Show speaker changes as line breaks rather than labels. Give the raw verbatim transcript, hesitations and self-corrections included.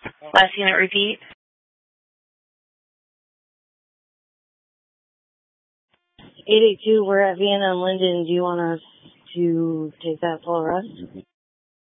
Last unit, repeat. eight eight two, we're at Vienna and Linden. Do you want us to take that full arrest?